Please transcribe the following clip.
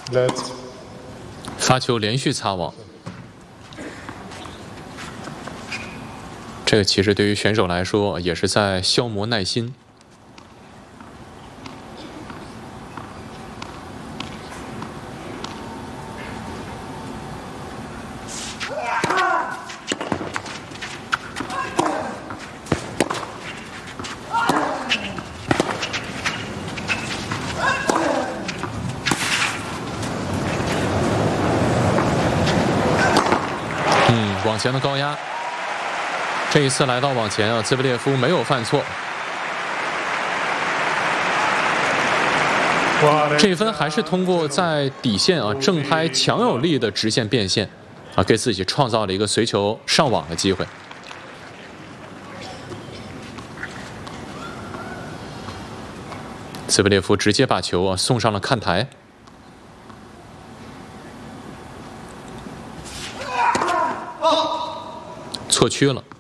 发球连续擦网，这个其实对于选手来说也是在消磨耐心。网前的高压，这一次来到网前啊，兹维列夫没有犯错。这一分还是通过在底线啊正拍强有力的直线变线啊，给自己创造了一个随球上网的机会。兹维列夫直接把球啊送上了看台。 错区了。